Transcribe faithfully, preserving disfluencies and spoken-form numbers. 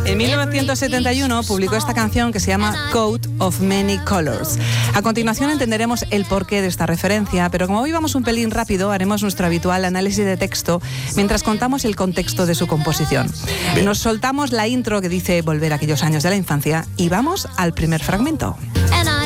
En mil novecientos setenta y uno publicó esta canción que se llama Coat of Many Colors. A continuación entenderemos el porqué de esta referencia, pero como hoy vamos un pelín rápido, haremos nuestro habitual análisis de texto mientras contamos el contexto de su composición. Bien. Nos soltamos la intro que dice volver a aquellos años de la infancia y vamos al primer fragmento.